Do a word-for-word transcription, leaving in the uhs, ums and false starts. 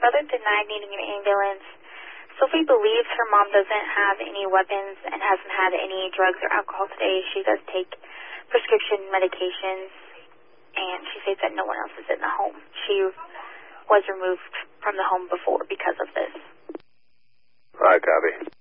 brother denied needing an ambulance. Sophie believes her mom doesn't have any weapons and hasn't had any drugs or alcohol today. She does take prescription medications, and she says that no one else is in the home. She was removed from the home before because of this. All right, copy.